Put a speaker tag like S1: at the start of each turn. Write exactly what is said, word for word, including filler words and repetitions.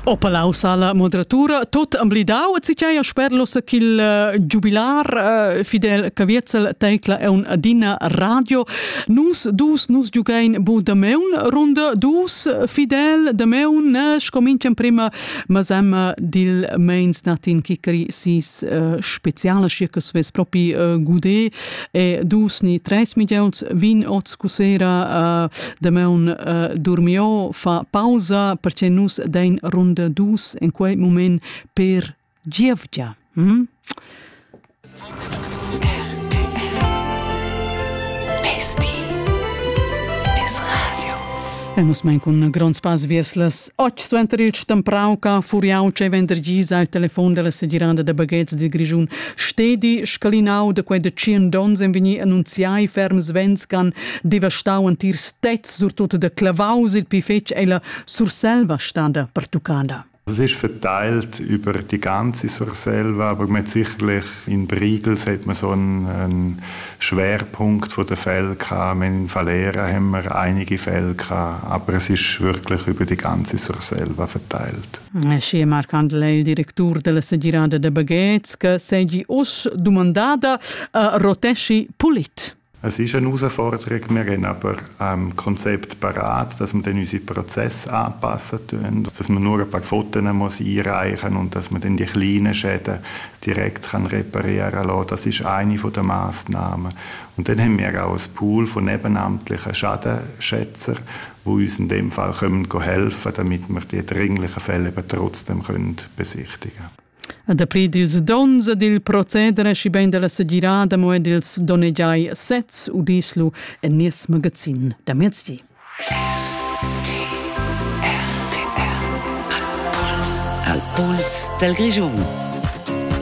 S1: O Palau Sala Moderatura, tot amblidau, si c'è a sperlo sa qu'il uh, jubilar uh, Fidel Caviezel tecla è un adina radio. Nus dus nus giugain bu da meun ronda dus Fidel da meun nes comincian prima ma sem dil meins natin kikari sis uh, speciale schicas ves propi uh, gude e dus ni tres milions vin oz cusera uh, da meun uh, dormio fa pausa perché nus dein ronda dus in quel moment per gievgia. Mm? E nus mein con grand spas viers las och suenterilch temprau ca furiau ce vendergis al telefon della segiranda de baguettes di Grigiun stedi scalinau de quei de cien dons en veni annunziai ferms vents can devastau antir stets sur tot de clavaus il pifetch e la surselva stada pertucada.
S2: Es ist verteilt über die ganze Surselva, aber man hat sicherlich in Briegels hat man so einen, einen Schwerpunkt von der Fälle gehabt. In Valera haben wir einige Fälle gehabt, aber es ist wirklich über die ganze Surselva verteilt.
S1: Schi Marc Andele, il direttore della Segirada de Baguettes, che segi us domandada a Roteschi Pulit.
S2: Es ist eine Herausforderung, wir haben aber ein ähm, Konzept parat, dass wir dann unsere Prozesse anpassen können, dass man nur ein paar Fotos muss einreichen und dass man dann die kleinen Schäden direkt kann reparieren kann. Das ist eine der Massnahmen. Und dann haben wir auch ein Pool von nebenamtlichen Schadenschätzern, die uns in dem Fall können helfen können, damit wir die dringlichen Fälle eben trotzdem können besichtigen können.
S1: Da pri dils dons dil procedere schi ben della segirada mo dils donegiai sets udislu en nies magazin da merzgi.
S3: Al Puls del Grigiun.